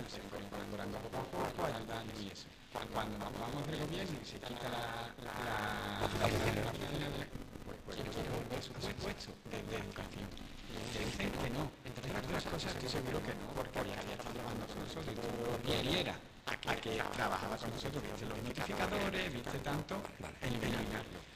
se fue incorporando poco a poco, ayudando y eso. Cuando nos vamos del gobierno y se quita la oficina pues quiere volver su puesto de educación. Te dicen que no. Entre otras cosas, estoy seguro que no, porque había trabajado con nosotros y todo era a que trabajaba con nosotros, viste los notificadores, viste tanto, eliminarlo.